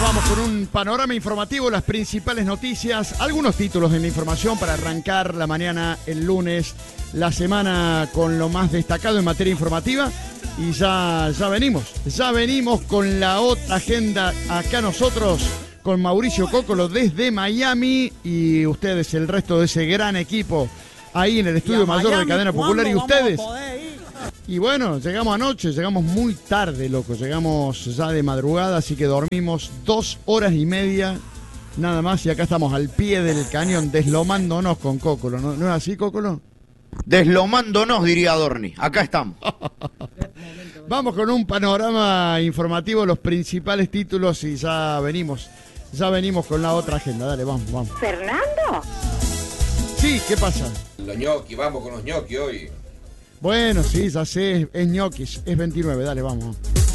Vamos con un panorama informativo, las principales noticias, algunos títulos en la información para arrancar la mañana el lunes, la semana con lo más destacado en materia informativa. Y ya venimos con la otra agenda acá nosotros, con Mauricio Cocolo desde Miami y ustedes, el resto de ese gran equipo ahí en el estudio mayor Miami, de Cadena Popular. Y ustedes. Y bueno, llegamos anoche, llegamos muy tarde, loco, llegamos ya de madrugada, así que dormimos 2 horas y media, nada más, y acá estamos al pie del cañón, deslomándonos con Cocolo, ¿no es así, Cocolo? Deslomándonos, diría Adorni, acá estamos. Vamos con un panorama informativo, los principales títulos y ya venimos con la otra agenda, dale, vamos. ¿Fernando? Sí, ¿qué pasa? Los ñoquis, vamos con los ñoquis hoy. Bueno, sí, ya sé, es ñoquis, es 29, dale, vamos.